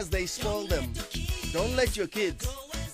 as they spoil them. Don't let your kids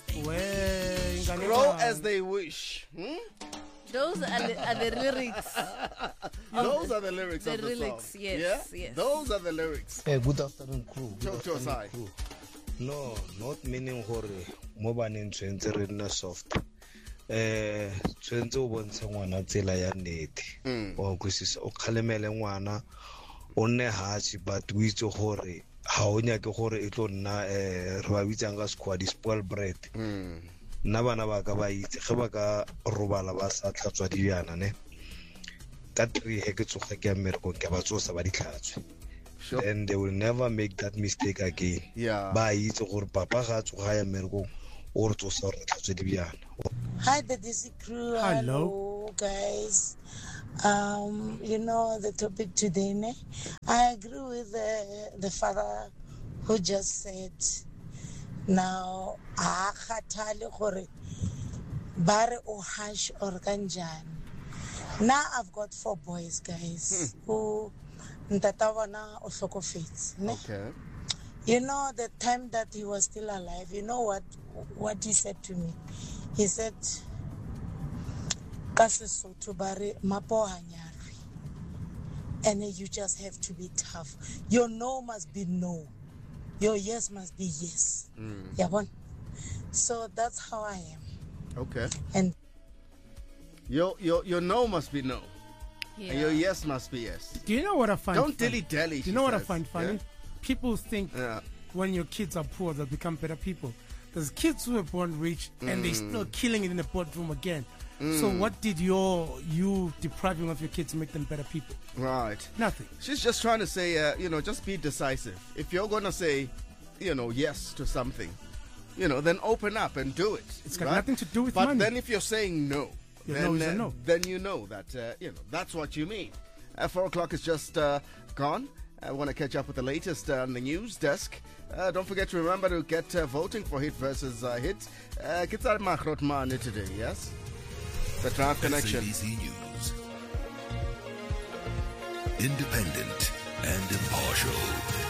grow as they wish. Those are the lyrics. Those are the lyrics The of the lyrics, song. yes, Yeah? yes. Those are the lyrics. Good afternoon, crew. Talk to us, I. No, not meaning hore mo baneng tshwentse re nna soft. Tshwentse o bontshe ngwana tsela ya nnete. O kwisisa o kgalemele ngwana o nne hashi but o itse gore ha o nyake gore e tlo nna re ba bitsang ka squad spoil bread. Nna bana ba ka ba itse ge ba ka robala ba sa tlhatswa diana ne ka 3 he ke tsoga ke ya mmerekong ke ba tsosa ba di tlhatswe. Sure. And they will never make that mistake again. Yeah. Ba itse gore papa ga tsoga ya mmerekong o re tsosa re tlhatswe diana. Hi, the DC crew. Hello. Guys. You know the topic today, ne? I agree with the father who just said, now, khathale gore bare o hash or kanjani. Now I've got 4 boys, guys, who ntata bona o hlokofetse, ne? Okay. You know, the time that he was still alive, you know what he said to me? He said, ka Sesotho bare mapo hanyarwe. And you just have to be tough. Your no must be no. Your yes must be yes. Yabon. So that's how I am. Okay. And Your no must be no. Yeah. And your yes must be yes. Do you know what I find Don't funny? dilly-dally, Do you know what I says. find funny? Yeah? People think Yeah. when your kids are poor, they'll become better people. There's kids who are born rich and they're still killing it in the boardroom again. So what did you depriving of your kids to make them better people? Right. Nothing. She's just trying to say, just be decisive. If you're going to say, yes to something, then open up and do it. It's got right? nothing to do with but money. Then if you're saying no, Your no is a no. then you know that, that's what you mean. 4 o'clock is just gone. I want to catch up with the latest on the news desk. Don't forget to remember to get voting for Hit versus Hit. Kitsar Mahrot Mane today, yes? The Drive Connection. SABC News. Independent and impartial.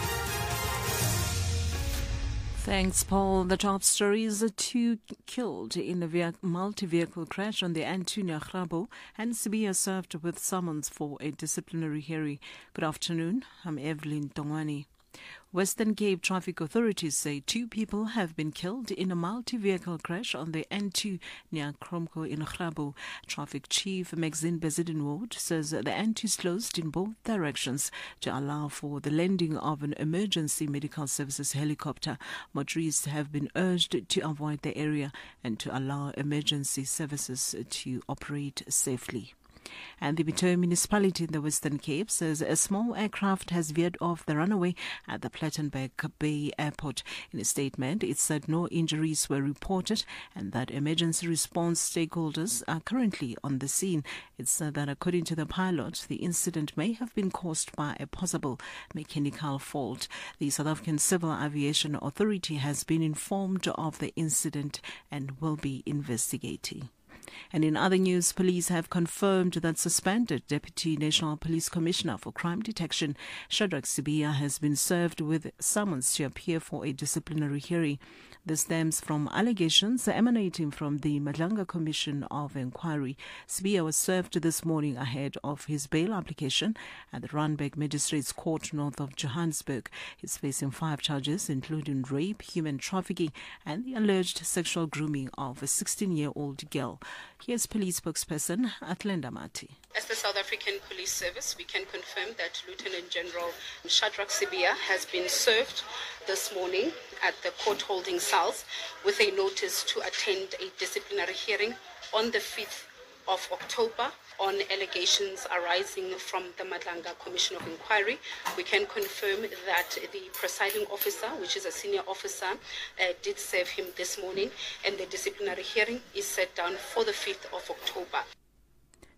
Thanks, Paul. The top stories are 2 killed in a multi-vehicle crash on the N2 near Grabo, and Sibiya served with summons for a disciplinary hearing. Good afternoon. I'm Evelyn Tongwani. Western Cape traffic authorities say 2 people have been killed in a multi-vehicle crash on the N2 near Kromko in Grabo. Traffic Chief Maxine Bezidenwood says the N2 is closed in both directions to allow for the landing of an emergency medical services helicopter. Motorists have been urged to avoid the area and to allow emergency services to operate safely. And the Bitoyo municipality in the Western Cape says a small aircraft has veered off the runway at the Plettenberg Bay Airport. In a statement, it said no injuries were reported and that emergency response stakeholders are currently on the scene. It said that according to the pilot, the incident may have been caused by a possible mechanical fault. The South African Civil Aviation Authority has been informed of the incident and will be investigating. And in other news, police have confirmed that suspended Deputy National Police Commissioner for Crime Detection, Shadrack Sibiya, has been served with summons to appear for a disciplinary hearing. This stems from allegations emanating from the Madlanga Commission of Inquiry. Sibiya was served this morning ahead of his bail application at the Randburg Magistrates Court north of Johannesburg. He's facing 5 charges, including rape, human trafficking, and the alleged sexual grooming of a 16-year-old girl. Here's police spokesperson Atlenda Mati. As the South African Police Service, we can confirm that Lieutenant General Shadrack Sibiya has been served this morning at the court holding cells with a notice to attend a disciplinary hearing on the 5th of October on allegations arising from the Madlanga Commission of Inquiry. We can confirm that the presiding officer, which is a senior officer, did serve him this morning, and the disciplinary hearing is set down for the 5th of October.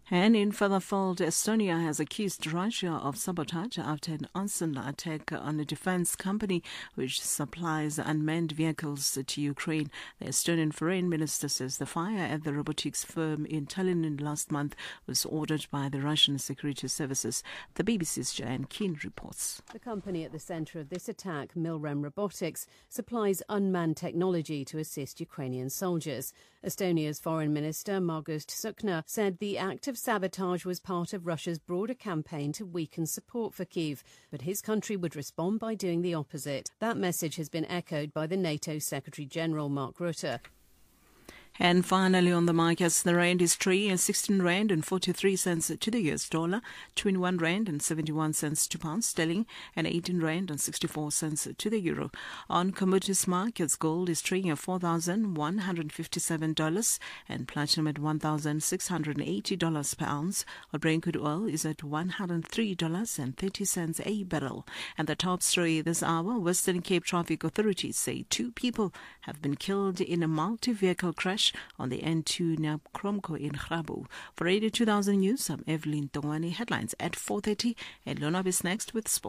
And in Furtherfield, Estonia has accused Russia of sabotage after an arson attack on a defense company which supplies unmanned vehicles to Ukraine. The Estonian foreign minister says the fire at the robotics firm in Tallinn last month was ordered by the Russian security services. The BBC's Joanne Keane reports. The company at the centre of this attack, Milrem Robotics, supplies unmanned technology to assist Ukrainian soldiers. Estonia's Foreign Minister Margus Tsukna said the act of sabotage was part of Russia's broader campaign to weaken support for Kyiv, but his country would respond by doing the opposite. That message has been echoed by the NATO Secretary-General Mark Rutte. And finally on the markets, the rand is trading at 16 rand and 43 cents to the US dollar, 21 rand and 71 cents to pound sterling, and 18 rand and 64 cents to the euro. On commodities markets, gold is trading at $4,157 and platinum at $1,680 per ounce, while Brent crude oil is at $103.30 a barrel. And the top story this hour, Western Cape Traffic Authorities say 2 people have been killed in a multi-vehicle crash on the N2 near Kromko in Grabo. For Radio 2000 News, I'm Evelyn Tongwani. Headlines at 4:30, and Lonab is next with sports.